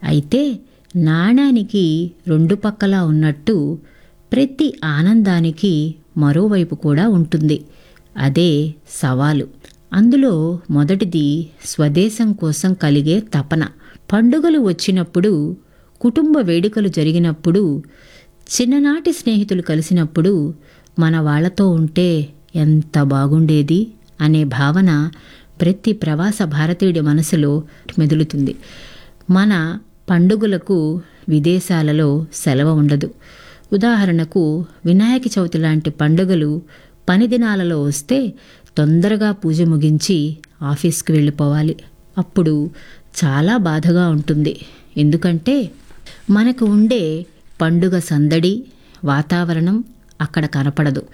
అయితే నాణానికి రెండు పక్కలా ఉన్నట్టు ప్రతి ఆనందానికి మరోవైపు కూడా ఉంటుంది. అదే సవాలు. అందులో మొదటిది స్వదేశం కోసం కలిగే తపన. పండుగలు వచ్చినప్పుడు, కుటుంబ వేడుకలు జరిగినప్పుడు, చిన్ననాటి స్నేహితులు కలిసినప్పుడు మన వాళ్ళతో ఉంటే ఎంత బాగుండేది అనే భావన ప్రతి ప్రవాస భారతీయుడి మనసులో మెదులుతుంది. మన పండుగలకు విదేశాలలో సెలవు ఉండదు. ఉదాహరణకు వినాయక చవితి లాంటి పండుగలు పని దినాలలో వస్తే తొందరగా పూజ ముగించి ఆఫీస్కి వెళ్ళిపోవాలి. అప్పుడు చాలా బాధగా ఉంటుంది. ఎందుకంటే మనకు ఉండే పండుగ సందడి, వాతావరణం అక్కడ కనపడదు.